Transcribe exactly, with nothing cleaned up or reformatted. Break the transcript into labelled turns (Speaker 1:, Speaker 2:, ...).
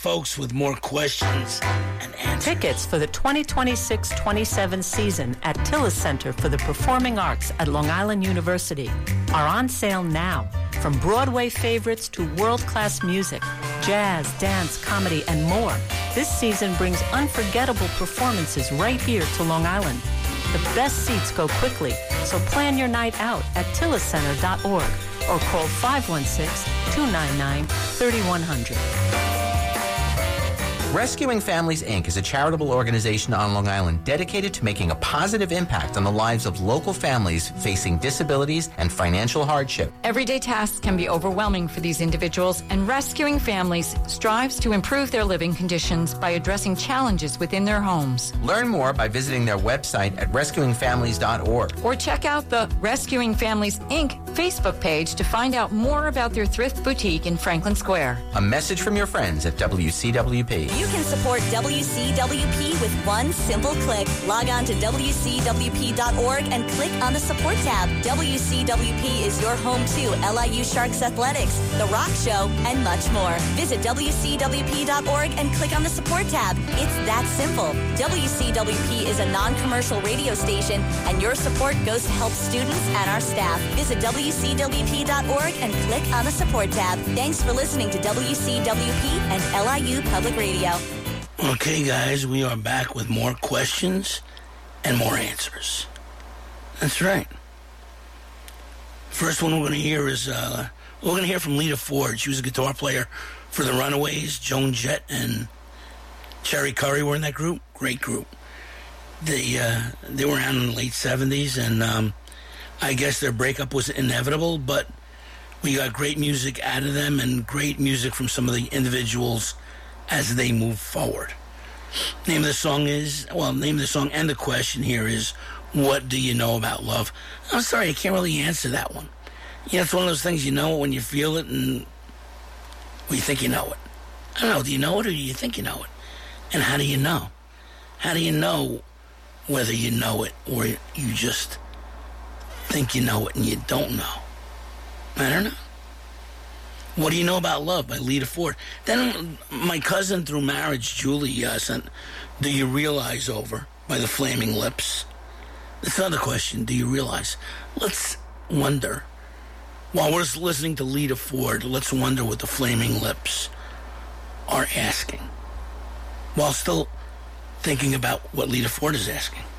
Speaker 1: folks, with more questions and answers.
Speaker 2: Tickets for the twenty twenty-six twenty-seven season at Tillis Center for the Performing Arts at Long Island University are on sale now. From Broadway favorites to world-class music, jazz, dance, comedy, and more, this season brings unforgettable performances right here to Long Island. The best seats go quickly, so plan your night out at tillis center dot org or call five one six, two nine nine, three one zero zero.
Speaker 3: Rescuing Families, Incorporated is a charitable organization on Long Island dedicated to making a positive impact on the lives of local families facing disabilities and financial hardship.
Speaker 4: Everyday tasks can be overwhelming for these individuals, and Rescuing Families strives to improve their living conditions by addressing challenges within their homes.
Speaker 3: Learn more by visiting their website at rescuing families dot org.
Speaker 4: Or check out the Rescuing Families, Incorporated Facebook page to find out more about their thrift boutique in Franklin Square.
Speaker 3: A message from your friends at W C W P.
Speaker 5: You can support W C W P with one simple click. Log on to W C W P dot org and click on the support tab. W C W P is your home to L I U Sharks Athletics, The Rock Show, and much more. Visit W C W P dot org and click on the support tab. It's that simple. W C W P is a non-commercial radio station, and your support goes to help students and our staff. Visit W C W P dot org and click on the support tab. Thanks for listening to W C W P and L I U Public Radio.
Speaker 1: Okay, guys, we are back with more questions and more answers. That's right. First one we're going to hear is, uh, we're going to hear from Lita Ford. She was a guitar player for the Runaways. Joan Jett and Cherry Curry were in that group. Great group. They, uh, they were around in the late seventies, and um, I guess their breakup was inevitable, but we got great music out of them and great music from some of the individuals as they move forward. Name of the song is, well, name of the song and the question here is, what do you know about love? I'm sorry, I can't really answer that one. Yeah, it's one of those things, you know it when you feel it, and we think you know it. I don't know, do you know it or do you think you know it? And how do you know? How do you know whether you know it or you just think you know it and you don't know? I don't know. What Do You Know About Love by Lita Ford. Then my cousin through marriage, Julie, uh, sent Do You Realize Over by the Flaming Lips. That's another question. Do you realize? Let's wonder. While we're listening to Lita Ford, let's wonder what the Flaming Lips are asking. While still thinking about what Lita Ford is asking.